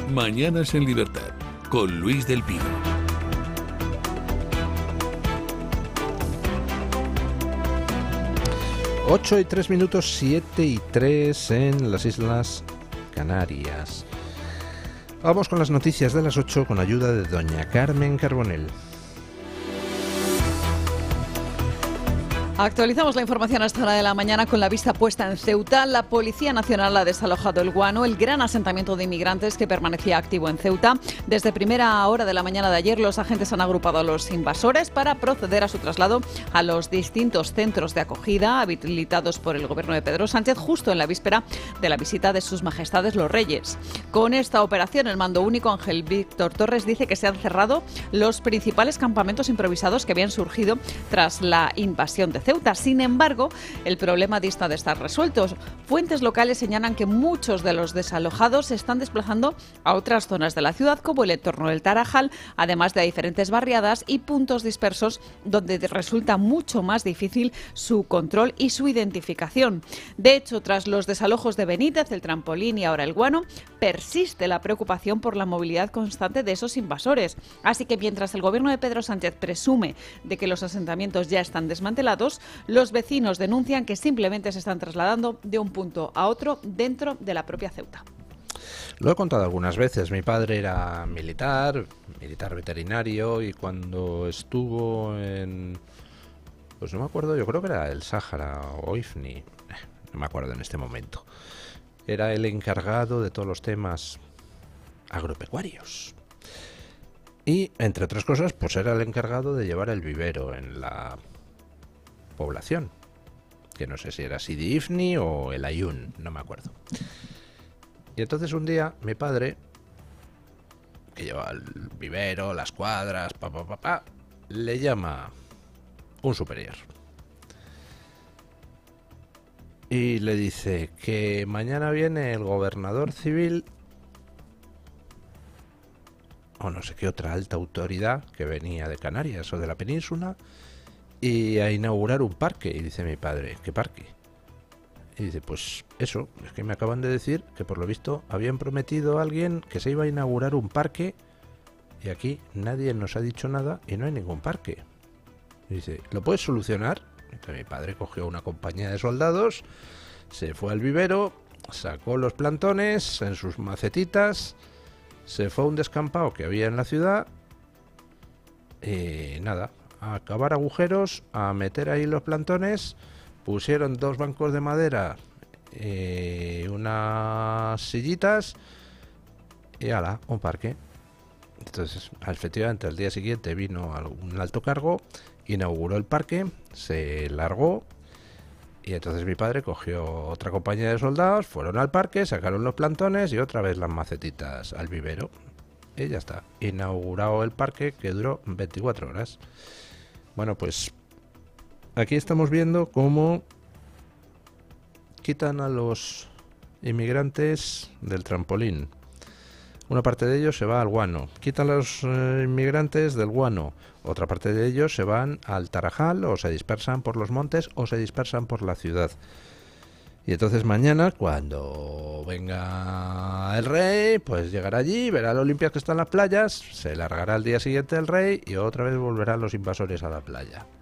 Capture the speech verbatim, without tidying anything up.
Mañanas en Libertad, con Luis del Pino. Ocho y tres minutos, siete y tres en las Islas Canarias. Vamos con las noticias de las ocho con ayuda de doña Carmen Carbonell. Actualizamos la información a esta hora de la mañana con la vista puesta en Ceuta. La Policía Nacional ha desalojado el Guano, el gran asentamiento de inmigrantes que permanecía activo en Ceuta. Desde primera hora de la mañana de ayer, los agentes han agrupado a los invasores para proceder a su traslado a los distintos centros de acogida habilitados por el gobierno de Pedro Sánchez, justo en la víspera de la visita de sus majestades los reyes. Con esta operación, el mando único Ángel Víctor Torres dice que se han cerrado los principales campamentos improvisados que habían surgido tras la invasión de Ceuta. Sin embargo, el problema dista de estar resuelto. Fuentes locales señalan que muchos de los desalojados se están desplazando a otras zonas de la ciudad, como el entorno del Tarajal, además de a diferentes barriadas y puntos dispersos donde resulta mucho más difícil su control y su identificación. De hecho, tras los desalojos de Benítez, el Trampolín y ahora el Guano, persiste la preocupación por la movilidad constante de esos invasores. Así que mientras el gobierno de Pedro Sánchez presume de que los asentamientos ya están desmantelados, los vecinos denuncian que simplemente se están trasladando de un punto a otro dentro de la propia Ceuta. Lo he contado algunas veces. Mi padre era militar, militar veterinario, y cuando estuvo en... pues no me acuerdo, yo creo que era el Sáhara o I F N I, no me acuerdo en este momento. Era el encargado de todos los temas agropecuarios. Y, entre otras cosas, pues era el encargado de llevar el vivero en la población, que no sé si era Sidi Ifni o el Ayun, no me acuerdo. Y entonces un día mi padre, que lleva el vivero, las cuadras, pa, pa, pa, pa, le llama un superior y le dice que mañana viene el gobernador civil o no sé qué otra alta autoridad que venía de Canarias o de la península, y a inaugurar un parque. Y dice mi padre, ¿qué parque? Y dice, pues eso, es que me acaban de decir que por lo visto habían prometido a alguien que se iba a inaugurar un parque y aquí nadie nos ha dicho nada y no hay ningún parque. Y dice, ¿lo puedes solucionar? Entonces mi padre cogió una compañía de soldados, se fue al vivero, sacó los plantones en sus macetitas, se fue a un descampado que había en la ciudad y nada, a cavar agujeros, a meter ahí los plantones, pusieron dos bancos de madera, eh, unas sillitas y ala, un parque. Entonces, efectivamente, al día siguiente vino un alto cargo, inauguró el parque, se largó y entonces mi padre cogió otra compañía de soldados, fueron al parque, sacaron los plantones y otra vez las macetitas al vivero. Y ya está, inaugurado el parque, que duró veinticuatro horas. Bueno, pues aquí estamos viendo cómo quitan a los inmigrantes del Trampolín. Una parte de ellos se va al Guano. Quitan a los eh, inmigrantes del Guano. Otra parte de ellos se van al Tarajal, o se dispersan por los montes o se dispersan por la ciudad. Y entonces mañana, cuando venga el rey, pues llegará allí, verá lo limpias que están las playas, se largará al día siguiente el rey y otra vez volverán los invasores a la playa.